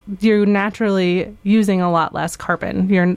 you're naturally using a lot less carbon. You're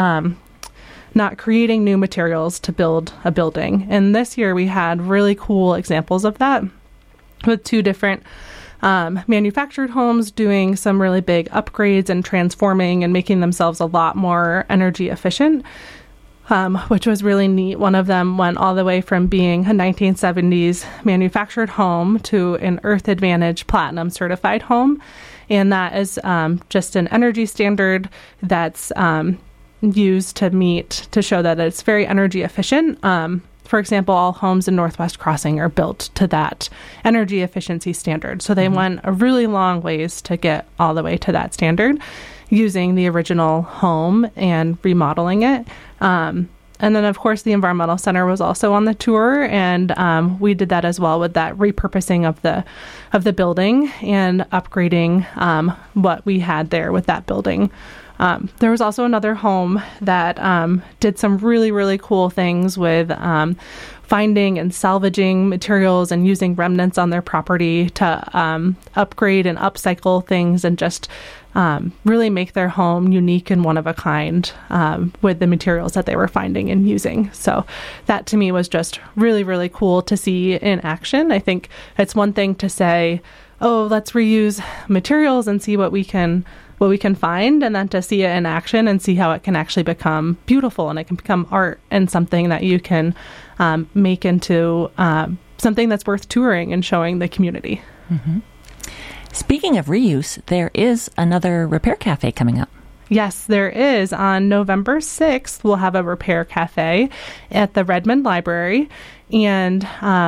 not creating new materials to build a building. And this year we had really cool examples of that with 2 different manufactured homes doing some really big upgrades and transforming and making themselves a lot more energy efficient, which was really neat. One of them went all the way from being a 1970s manufactured home to an Earth Advantage Platinum certified home. And that is just an energy standard that's used to show that it's very energy efficient. For example, all homes in Northwest Crossing are built to that energy efficiency standard. So they went a really long ways to get all the way to that standard using the original home and remodeling it. And then, of course, the Environmental Center was also on the tour, and we did that as well with that repurposing of the building and upgrading what we had there with that building. There was also another home that did some really, really cool things with finding and salvaging materials and using remnants on their property to upgrade and upcycle things and just really make their home unique and one of a kind with the materials that they were finding and using. So that to me was just really, really cool to see in action. I think it's one thing to say, oh, let's reuse materials and see what we can find, and then to see it in action and see how it can actually become beautiful and it can become art and something that you can make into something that's worth touring and showing the community. Mm-hmm. Speaking of reuse, there is another repair cafe coming up. Yes, there is. On November 6th, we'll have a repair cafe at the Redmond Library, and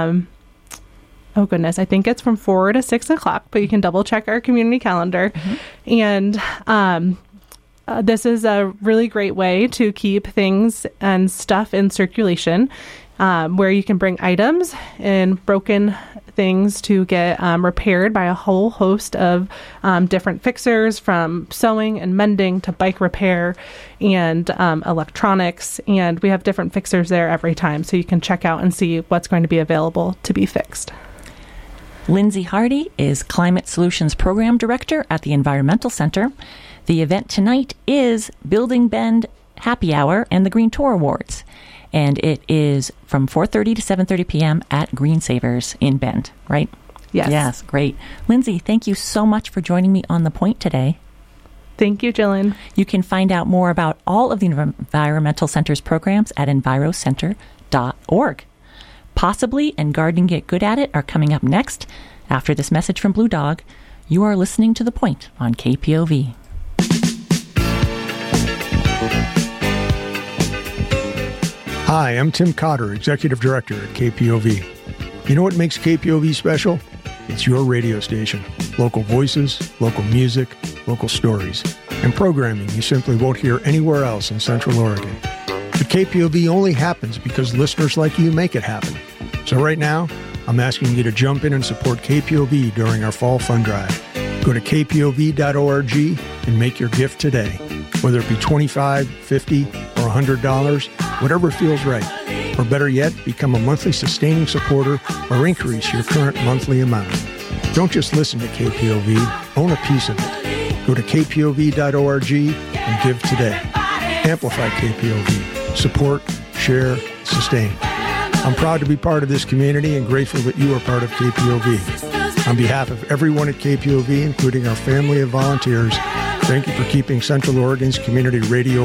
oh goodness, I think it's from 4 to 6 o'clock, but you can double check our community calendar. Mm-hmm. And this is a really great way to keep things and stuff in circulation, where you can bring items and broken things to get repaired by a whole host of different fixers, from sewing and mending to bike repair and electronics. And we have different fixers there every time, so you can check out and see what's going to be available to be fixed. Lindsay Hardy is Climate Solutions Program Director at the Environmental Center. The event tonight is Building Bend Happy Hour and the Green Tour Awards. And it is from 4:30 to 7:30 p.m. at Green Savers in Bend, right? Yes. Yes, great. Lindsay, thank you so much for joining me on The Point today. Thank you, Jillian. You can find out more about all of the Environmental Center's programs at envirocenter.org. Possibly and Garden Get Good at It are coming up next. After this message from Blue Dog, you are listening to The Point on KPOV. Hi, I'm Tim Cotter, Executive Director at KPOV. You know what makes KPOV special? It's your radio station. Local voices, local music, local stories, and programming you simply won't hear anywhere else in Central Oregon. But KPOV only happens because listeners like you make it happen. So right now, I'm asking you to jump in and support KPOV during our Fall Fund Drive. Go to kpov.org and make your gift today. Whether it be $25, $50, or $100, whatever feels right. Or better yet, become a monthly sustaining supporter or increase your current monthly amount. Don't just listen to KPOV, own a piece of it. Go to kpov.org and give today. Amplify KPOV. Support, share, sustain. I'm proud to be part of this community and grateful that you are part of KPOV. On behalf of everyone at KPOV, including our family of volunteers, thank you for keeping Central Oregon's community radio